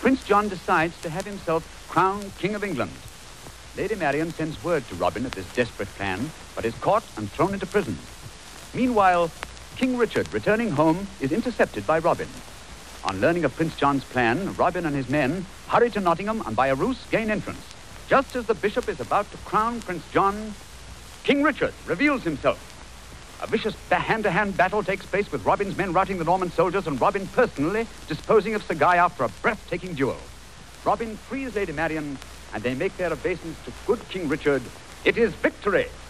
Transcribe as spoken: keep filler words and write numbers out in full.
Prince John decides to have himself crowned King of England. Lady Marian sends word to Robin of this desperate plan, but is caught and thrown into prison. Meanwhile, King Richard, returning home, is intercepted by Robin. On learning of Prince John's plan, Robin and his men hurry to Nottingham and by a ruse gain entrance. Just as the bishop is about to crown Prince John, King Richard reveals himself. A vicious hand-to-hand battle takes place with Robin's men routing the Norman soldiers and Robin personally disposing of Sir Guy after a breathtaking duel. Robin frees Lady Marian and they make their obeisance to good King Richard. It is victory